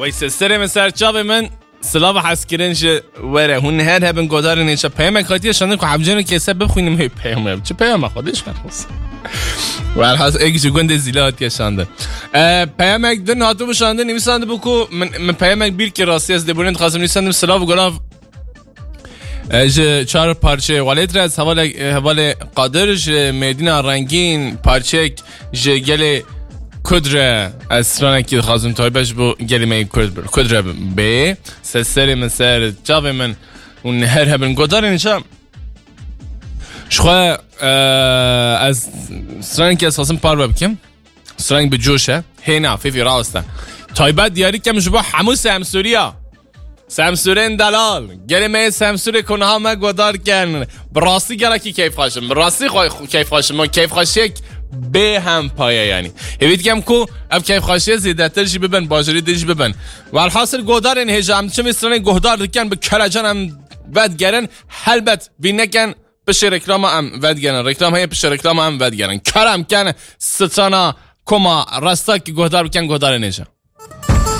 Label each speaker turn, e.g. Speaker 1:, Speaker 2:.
Speaker 1: ويسسر من سرچاو من سلاو حسکرنش وره هون هر هبن گودار نیچه پیام کاتی شنده که حبجن که سبب خوینم هی پیام چه پیام خودش خلاص ولی هست ایک جگوند زیلات که شنده پیام یک دن هاتو بشنده نمیسنده بکو من پیام یک بیر که راستی از دبونند خواستم نمیسندم سلاو گلاف چهار پارچه ولید را از حوال قادرش مردین رنگین پارچه گل کدره از سرانه که خواستم تایبش بو گلی می کدره به سری من سر جاب من اون هر هبن گدار نیشم شخواه از سرانه که خواستم پار بکیم سرانه به جوشه هینا فیفی راسته تایبت دیاری کم شبا همو سمسوریا سمسورین دلال گلی می سمسوری کنه ها ما گدار کن براستی گره کی کیف خواهشم براستی کیف خواهشم ما کیف خواهشک به هم پایه یعنی هیوید کم کو اب کیف خواهشی زیدتر جی ببن باجری دیج ببن و الحاصل گودار این هجام چه میسترانه گهدار دکن به کلجان هم ودگرن حلبت بینکن بشه رکلام هم ودگرن رکلام های بشه رکلام هم ودگرن کرم کن ستانا کما رستا که گهدار بکن گهدار نیجا